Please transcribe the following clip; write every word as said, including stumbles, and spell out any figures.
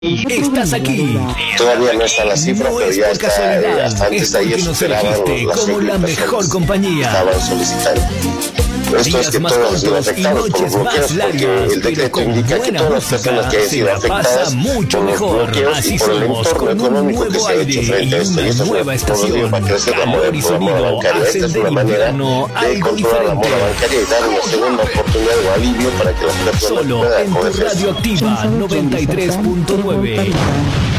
Estás aquí. Todavía no está la cifra, No pero es ya por está. casualidad, eh, Hasta antes es de ayer porque nos superaban elegiste las como la mejor compañía. estaban solicitando. Esto es que Días más todos han sido cortos y afectados por los noches bloqueos, más porque largas, el pero decreto con indica que buena todas las personas música que han se sido la afectadas pasa mucho por los mejor. bloqueos Así y por el somos, entorno con un económico que nuevo se ha hecho aire frente y a esto. Y una esto es nueva una, todos los días estación. va a crecer la moda Calor y por la moda sonido bancaria. Esta es hacen una del manera invierno de algo controlar la moda diferente. bancaria y dar una segunda oportunidad o alivio para que las personas Solo puedan en tu acogerse. radio activa noventa y tres punto nueve.